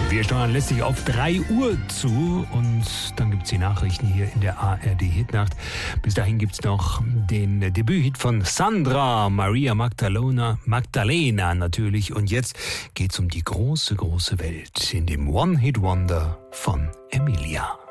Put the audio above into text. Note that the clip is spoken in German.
Wir steuern lässig auf 3 Uhr zu und dann gibt es die Nachrichten hier in der ARD Hitnacht. Bis dahin gibt es noch den Debüthit von Sandra, Maria Magdalena natürlich. Und jetzt geht es um die große, große Welt in dem One-Hit-Wonder von Emilia.